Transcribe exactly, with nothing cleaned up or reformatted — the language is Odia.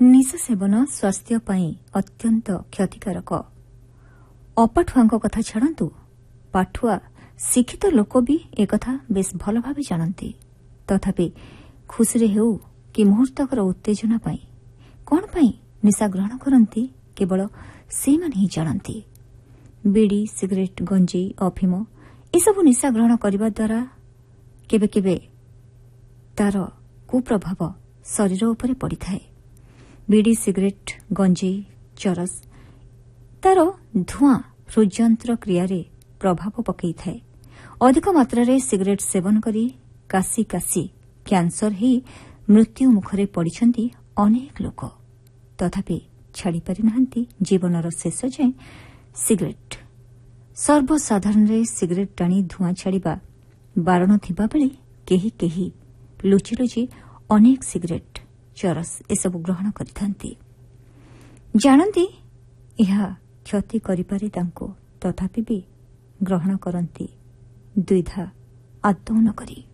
ନିଶା ସେବନ ସ୍ୱାସ୍ଥ୍ୟ ପାଇଁ ଅତ୍ୟନ୍ତ କ୍ଷତିକାରକ। ଅପାଠୁଆଙ୍କ କଥା ଛାଡ଼ନ୍ତୁ, ପାଠୁଆ ଶିକ୍ଷିତ ଲୋକ ବି ଏକଥା ବେଶ୍ ଭଲ ଭାବେ ଜାଣନ୍ତି। ତଥାପି ଖୁସିରେ ହେଉ କି ମୁହୂର୍ତ୍ତକର ଉତ୍ତେଜନା ପାଇଁ କ'ଣ ପାଇଁ ନିଶା ଗ୍ରହଣ କରନ୍ତି କେବଳ ସେଇମାନେ ହିଁ ଜାଣନ୍ତି। ବିଡ଼ି, ସିଗାରେଟ୍, ଗଞ୍ଜେଇ, ଅଫିମ ଏସବୁ ନିଶା ଗ୍ରହଣ କରିବା ଦ୍ୱାରା କେବେ କେବେ ତାର କୁପ୍ରଭାବ ଶରୀର ଉପରେ ପଡ଼ିଥାଏ। ବିଡ଼ି, ସିଗାରେଟ୍, ଗଞ୍ଜେଇ, ଚରସ ତାର ଧୂଆଁ ହୃଦଯନ୍ତ୍ର କ୍ରିୟାରେ ପ୍ରଭାବ ପକାଇଥାଏ। ଅଧିକ ମାତ୍ରାରେ ସିଗାରେଟ୍ ସେବନ କରି କାଶି କାଶି କ୍ୟାନ୍ସର ହେଇ ମୃତ୍ୟୁ ମୁଖରେ ପଡ଼ିଛନ୍ତି ଅନେକ ଲୋକ। ତଥାପି ଛାଡ଼ିପାରି ନାହାନ୍ତି ଜୀବନର ଶେଷ ଯାଏଁ ସିଗାରେଟ୍। ସର୍ବସାଧାରଣରେ ସିଗାରେଟ୍ ଟାଣି ଧୂଆଁ ଛାଡ଼ିବା ବାରଣ ଥିବାବେଳେ କେହି କେହି ଲୁଚି ଲୁଚି ଅନେକ ସିଗାରେଟ୍, ଚରସ ଏସବୁ ଗ୍ରହଣ କରିଥାନ୍ତି। ଜାଣନ୍ତି ଏହା କ୍ଷତି କରିପାରେ ତାଙ୍କୁ, ତଥାପି ବି ଗ୍ରହଣ କରନ୍ତି ଦ୍ୱିଧା ଆଦୌ ନ କରି।